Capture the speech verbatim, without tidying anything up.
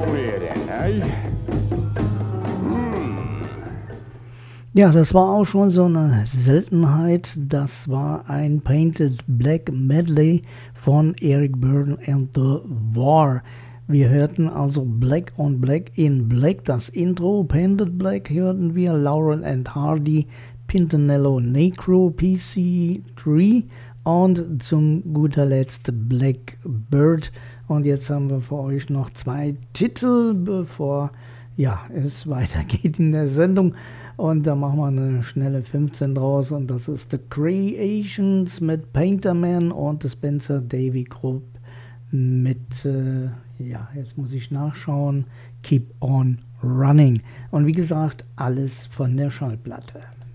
wir denn, hey? Ja, das war auch schon so eine Seltenheit. Das war ein Painted Black Medley von Eric Burdon and the War. Wir hörten also Black on Black in Black, das Intro. Painted Black hörten wir Laurel and Hardy, Pintanello Necro, P C drei und zum guter Letzt Blackbird. Und jetzt haben wir für euch noch zwei Titel, bevor ja, es weitergeht in der Sendung. Und da machen wir eine schnelle fünfzehn draus. Und das ist The Creations mit Painterman und The Spencer Davy Group mit, äh, ja, jetzt muss ich nachschauen, Keep on Running. Und wie gesagt, alles von der Schallplatte.